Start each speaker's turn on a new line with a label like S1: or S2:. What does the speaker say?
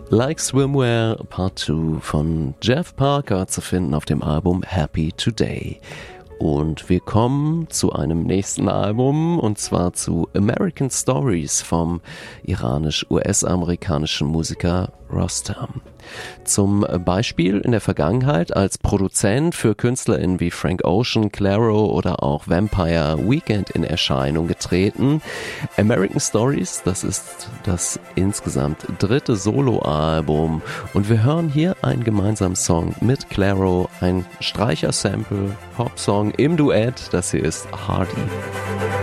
S1: Like Swimwear Part 2 von Jeff Parker zu finden auf dem Album Happy Today. Und wir kommen zu einem nächsten Album, und zwar zu American Stories vom iranisch-US-amerikanischen Musiker Rostam. Zum Beispiel in der Vergangenheit als Produzent für KünstlerInnen wie Frank Ocean, Clairo oder auch Vampire Weekend in Erscheinung getreten. American Stories, das ist das insgesamt 3. Soloalbum, und wir hören hier einen gemeinsamen Song mit Clairo, ein Streicher-Sample, Pop-Song im Duett, das hier ist Hardy.